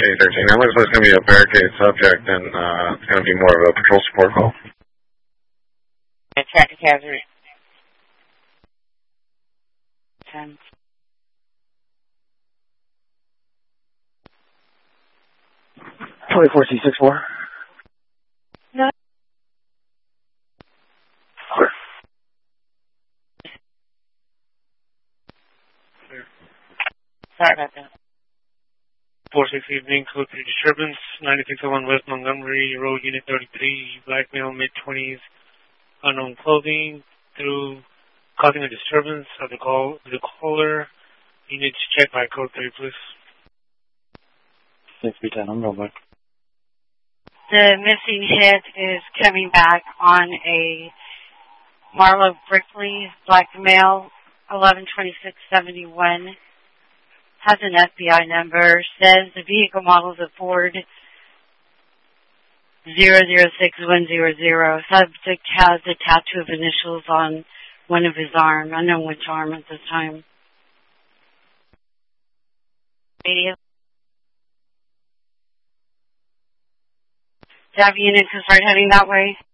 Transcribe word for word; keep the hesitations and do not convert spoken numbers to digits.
eight thirteen. I'm going to say it's going to be a barricaded subject, and uh, it's going to be more of a patrol support call. Traffic hazard. ten. twenty-four C sixty-four. No. Clear. Sorry about that. four six evening, code three disturbance, ninety-six oh one West Montgomery Road, Unit thirty-three, black male, mid-twenties, unknown clothing, through causing a disturbance of the call, the caller. You need to check by code three, please. six B ten, I'm going back. The missing hit is coming back on a Marlo Brickley, black male, eleven twenty-six seventy-one. Has an F B I number, says the vehicle model is a Ford zero zero six one zero zero. Subject has a tattoo of initials on one of his arms. I don't know which arm at this time. Radio. Do you have units to start heading that way?